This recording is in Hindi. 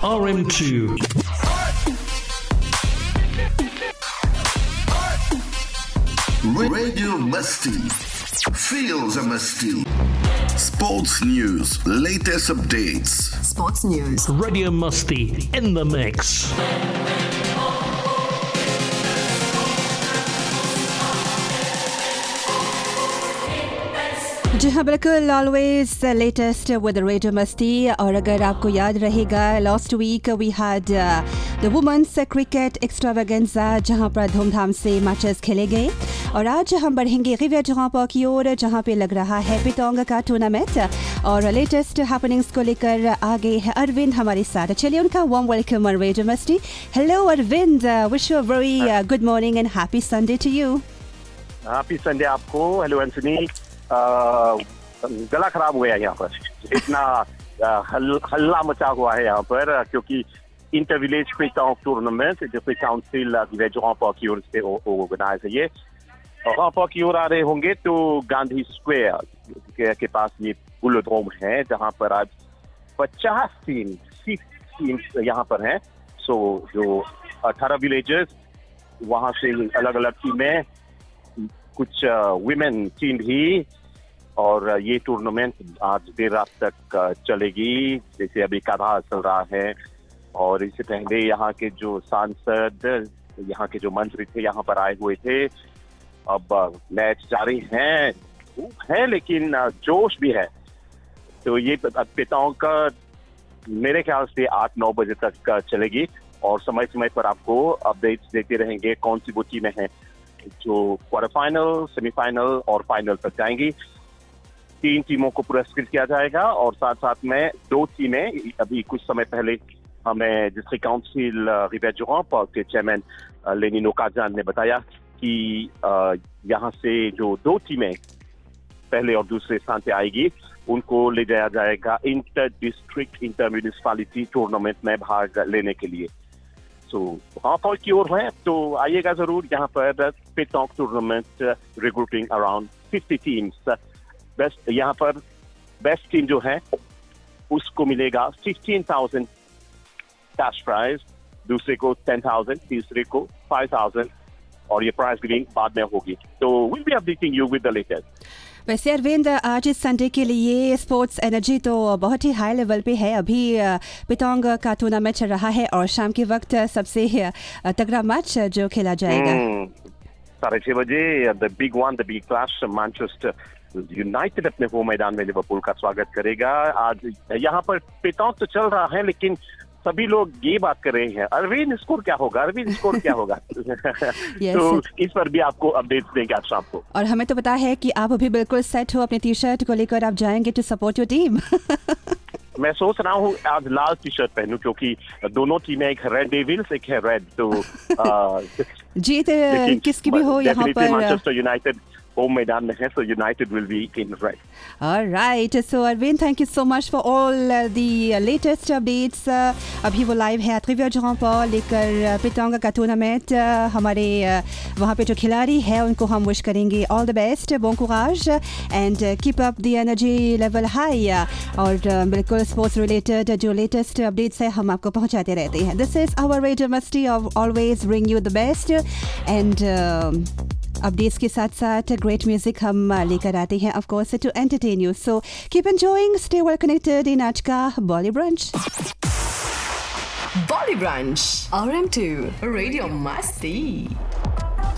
RM2. Radio Musty. Feels a Musty. Sports news, latest updates. Sports news. Radio Musty in the mix. जी हाँ बिल्कुल ऑलवेज लेटेस्ट विद रेडियो मस्ती। और अगर आपको याद रहेगा last week we had the women's cricket extravaganza जहाँ पर धूमधाम से मैचेस खेले गए। और आज हम बढ़ेंगे रिविया जहांपा की ओर जहाँ पे लग रहा है पितोंग का टूर्नामेंट और लेटेस्ट हैपनिंग्स को लेकर आ गए हैं अरविंद हमारे साथ। चलिए उनका वार्म वेलकम ऑन रेडियो मस्ती। Hello Arvind, wish you very good morning and happy Sunday to you. Happy Sunday आपको। Hello Anthony. गला खराब हुआ है यहाँ पर, इतना हल्ला मचा हुआ है यहाँ पर क्योंकि इंटर विलेज पितोंग टूर्नामेंट जो काउंसिल जहांपा की ओर से ऑर्गेनाइज है। ये जहांपा की ओर आ रहे होंगे तो गांधी स्क्वायर के पास ये बुलोड्रोम है जहाँ पर आज 50 टीम यहाँ पर हैं। सो जो 18 विलेजेस वहाँ से अलग अलग टीमें, कुछ विमेन टीम भी, और ये टूर्नामेंट आज देर रात तक चलेगी जैसे अभी कथा चल रहा है। और इससे पहले यहाँ के जो सांसद, यहाँ के जो मंत्री थे यहाँ पर आए हुए थे। अब मैच जारी है लेकिन जोश भी है। तो ये पितोंग का मेरे ख्याल से 8-9 बजे तक चलेगी और समय समय पर आपको अपडेट्स देते रहेंगे कौन सी वो टीमें हैं जो क्वार्टर फाइनल, सेमीफाइनल और फाइनल तक जाएंगी। 3 टीमों को पुरस्कृत किया जाएगा और साथ साथ में 2 टीमें, अभी कुछ समय पहले हमें डिस्ट्रिक्ट काउंसिल रिविया जहांपा के चेयरमैन लेनिन ओकाजान ने बताया कि यहाँ से जो 2 टीमें पहले और दूसरे स्थान पे आएगी उनको ले जाया जाएगा inter district inter municipality tournament में भाग लेने के लिए। तो जहांपा की ओर है तो आइएगा जरूर। यहाँ पर पितोंग tournament recruiting around 50 teams. Best यहाँ पर बेस्ट टीम जो है उसको मिलेगा 15,000 कैश प्राइज, दूसरे को 10,000, तीसरे को 5,000 और ये प्राइज गिविंग बाद में होगी। तो will be updating you with the latest. वैसे अरविंद आज इस संडे के लिए स्पोर्ट्स एनर्जी तो बहुत ही हाई लेवल पे है। अभी पितोंग का टूर्नामेंट चल रहा है और शाम के वक्त सबसे तगड़ा मैच जो खेला जाएगा 6:30 बजे the big clash Manchester United अपने होम मैदान में लिवरपूल का स्वागत करेगा। आज यहाँ पर पितोंग तो चल रहा है लेकिन सभी लोग ये बात कर रहे हैं अरविंद स्कोर क्या होगा। yes. तो इस पर भी आपको अपडेट्स देंगे आज शाम को। और हमें तो पता है कि आप अभी बिल्कुल सेट हो, अपनी टी शर्ट को लेकर आप जाएंगे टू सपोर्ट योर टीम। मैं सोच रहा हूँ आज लाल टी शर्ट पहनूं क्योंकि दोनों टीमें, एक रेड डेविल्स एक है रेड, तो जीत किसकी भी हो यहाँ पर मैनचेस्टर यूनाइटेड होम मैदान में है, so United will be in red. All right, so Arvind, thank you so much for all the latest updates. अभी वो लाइव है रिविया जहांपा लेकर पितोंग का टूर्नामेंट। हमारे वहाँ पे जो खिलाड़ी हैं उनको हम विश करेंगे all the best, bon courage and keep up the energy level high। और बिल्कुल स्पोर्ट्स रिलेटेड जो लेटेस्ट अपडेट्स है हम आपको पहुँचाते रहते हैं। This is our Radio Musty of always bring you the best and updates के साथ साथ ग्रेट म्यूजिक हम लेकर आते हैं of course to entertain you. So keep enjoying, stay well connected in आज का बॉली ब्रंच। बॉली ब्रंच RM2 रेडियो मस्ती।